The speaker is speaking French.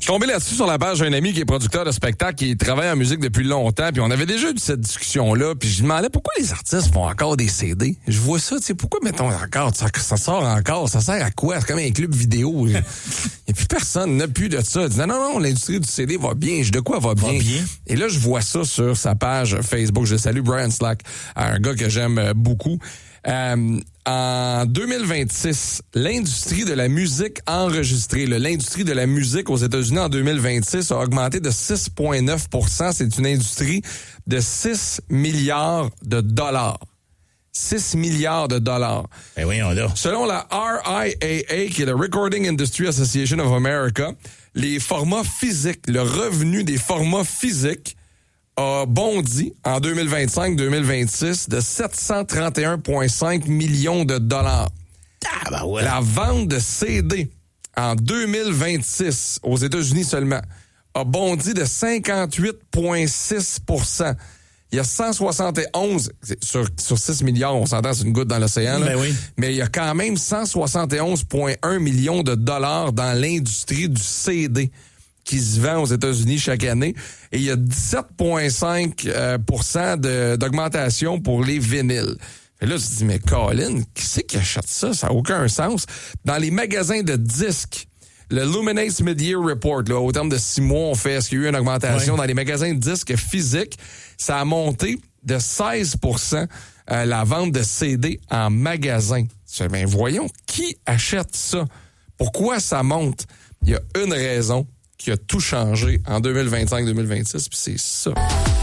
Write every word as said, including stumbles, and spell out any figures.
Je suis tombé là-dessus sur la page d'un ami qui est producteur de spectacle, qui travaille en musique depuis longtemps, puis on avait déjà eu cette discussion-là, puis je me demandais pourquoi les artistes font encore des C D. Je vois ça, tu sais, pourquoi mettons encore, ça, ça sort encore, ça sert à quoi? C'est comme un club vidéo. Il n'y a plus personne, n'a plus de ça. Il dit, non, non, non, l'industrie du C D va bien. Je de quoi va bien? Va bien. Et là, je vois ça sur sa page Facebook. Je salue Brian Slack, un gars que j'aime beaucoup. Euh, en deux mille vingt-six, l'industrie de la musique enregistrée, là, l'industrie de la musique aux États-Unis en deux mille vingt-six a augmenté de six virgule neuf pour cent. C'est une industrie de six milliards de dollars. six milliards de dollars. Ben voyons là. Selon la R I A A, qui est la Recording Industry Association of America, les formats physiques, le revenu des formats physiques a bondi en deux mille vingt-cinq deux mille vingt-six de sept cent trente et un virgule cinq millions de dollars. Ah, ben ouais. La vente de C D en deux mille vingt-six, aux États-Unis seulement, a bondi de cinquante-huit virgule six pour cent. Il y a cent soixante et onze, sur, sur six milliards, on s'entend, c'est une goutte dans l'océan, là, ben oui. mais il y a quand même cent soixante et onze virgule un millions de dollars dans l'industrie du C D qui se vend aux États-Unis chaque année. Et il y a dix-sept virgule cinq pour cent de, d'augmentation pour les vinyles. Et là, tu te dis, mais Colin, qui c'est qui achète ça? Ça n'a aucun sens. Dans les magasins de disques, le Luminate Mid-Year Report, là, au terme de six mois, on fait, est-ce qu'il y a eu une augmentation? Ouais. Dans les magasins de disques physiques, ça a monté de seize pour cent euh, la vente de C D en magasin. Ben voyons, qui achète ça? Pourquoi ça monte? Il y a une raison qui a tout changé en deux mille vingt-cinq deux mille vingt-six, puis c'est ça.